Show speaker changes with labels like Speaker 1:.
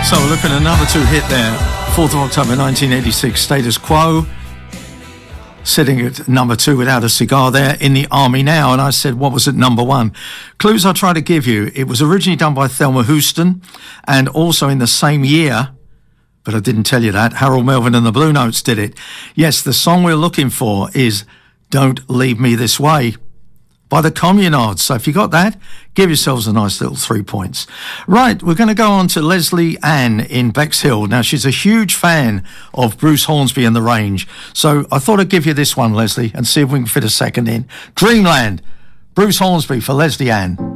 Speaker 1: So we're looking at another two hit there. 4th of October 1986, Status Quo. Sitting at number 2 without a cigar there, In the Army Now. And I said, what was at number 1? Clues I try to give you. It was originally done by Thelma Houston, and also in the same year, but I didn't tell you that, Harold Melvin and the Blue Notes did it. Yes, the song we're looking for is Don't Leave Me This Way by the Communards. So if you got that, give yourselves a nice little 3 points. Right, we're going to go on to Leslie Ann in Bexhill. Now, she's a huge fan of Bruce Hornsby and the Range. So I thought I'd give you this one, Leslie, and see if we can fit a second in. Dreamland, Bruce Hornsby for Leslie Ann.